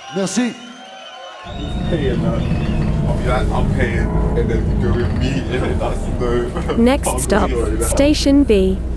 Merci. Paying that. I'll be like, I'm paying, and then go with me, and then that's no. Next stop, Station B.